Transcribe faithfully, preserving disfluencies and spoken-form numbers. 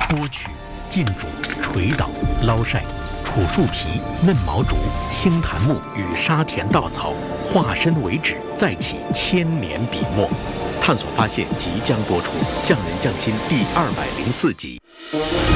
剥取、浸煮、捶捣、捞晒、杵树皮、嫩毛竹、青檀木与沙田稻草，化身为纸，再起千年笔墨。探索发现即将播出，匠人匠心第二百零四集。